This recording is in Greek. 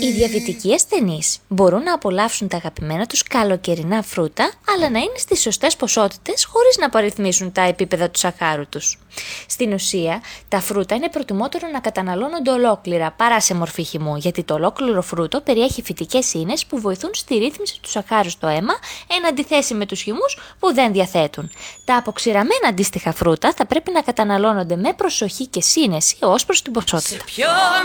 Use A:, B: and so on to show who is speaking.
A: Οι διαβητικοί ασθενείς μπορούν να απολαύσουν τα αγαπημένα τους καλοκαιρινά φρούτα, αλλά να είναι στις σωστές ποσότητες χωρίς να απαριθμίσουν τα επίπεδα του σακχάρου τους. Στην ουσία, τα φρούτα είναι προτιμότερο να καταναλώνονται ολόκληρα παρά σε μορφή χυμού, γιατί το ολόκληρο φρούτο περιέχει φυτικές ίνες που βοηθούν στη ρύθμιση του σακχάρου στο αίμα, εν αντιθέσει με τους χυμούς που δεν διαθέτουν. Τα αποξηραμένα αντίστοιχα φρούτα θα πρέπει να καταναλώνονται με προσοχή και σύνεση ως προς την ποσότητα.